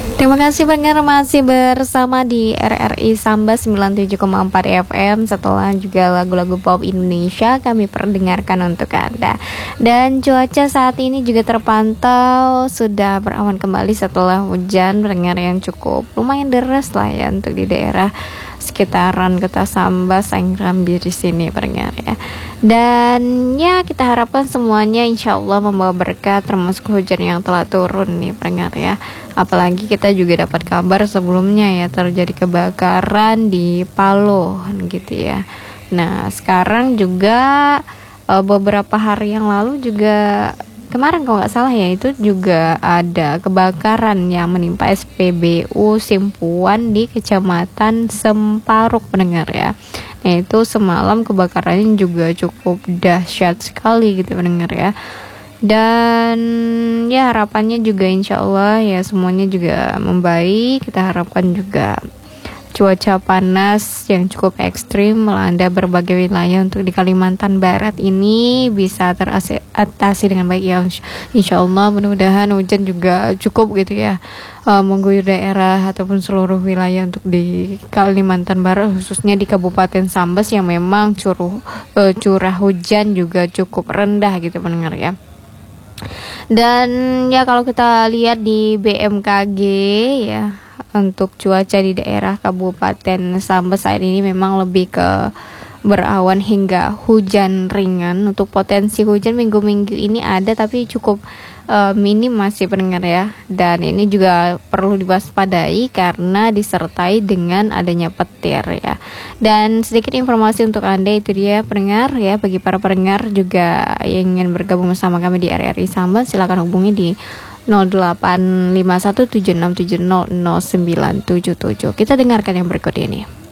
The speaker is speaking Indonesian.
Terima kasih pendengar masih bersama di RRI Samba 97,4 FM. Setelah juga lagu-lagu pop Indonesia kami perdengarkan untuk Anda. Dan cuaca saat ini juga terpantau sudah berawan kembali setelah hujan pendengar yang cukup lumayan deras lah ya untuk di daerah sekitaran Kota Samba, Sangrambi di sini pendengar ya. Dan ya kita harapkan semuanya insya Allah membawa berkah, termasuk hujan yang telah turun nih pendengar ya. Apalagi kita juga dapat kabar sebelumnya ya terjadi kebakaran di Palu gitu ya. Nah sekarang juga beberapa hari yang lalu juga kemarin kalau nggak salah ya itu juga ada kebakaran yang menimpa SPBU Simpuan di Kecamatan Semparuk pendengar ya. Nah itu semalam kebakarannya juga cukup dahsyat sekali gitu pendengar ya. Dan ya harapannya juga insya Allah ya semuanya juga membaik. Kita harapkan juga cuaca panas yang cukup ekstrim melanda berbagai wilayah untuk di Kalimantan Barat ini bisa teratasi dengan baik ya insya Allah. Mudah-mudahan hujan juga cukup gitu ya mengguyur daerah ataupun seluruh wilayah untuk di Kalimantan Barat, khususnya di Kabupaten Sambas yang memang curah hujan juga cukup rendah gitu pendengar ya. Dan ya kalau kita lihat di BMKG ya untuk cuaca di daerah Kabupaten Sambas saat ini memang lebih ke berawan hingga hujan ringan. Untuk potensi hujan minggu-minggu ini ada tapi cukup minim masih pendengar ya. Dan ini juga perlu diwaspadai karena disertai dengan adanya petir ya. Dan sedikit informasi untuk Anda itu dia pendengar ya, bagi para pendengar juga yang ingin bergabung bersama kami di RRI Sambas silakan hubungi di 085176700977. Kita dengarkan yang berikut ini.